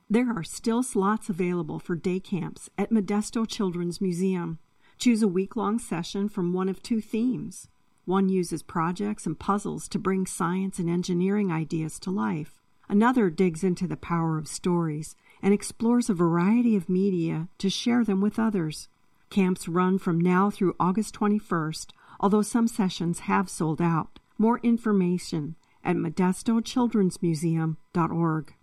There are still slots available for day camps at Modesto Children's Museum. Choose a week-long session from one of two themes. One uses projects and puzzles to bring science and engineering ideas to life. Another digs into the power of stories and explores a variety of media to share them with others. Camps run from now through August 21st, although some sessions have sold out. More information at modestochildrensmuseum.org.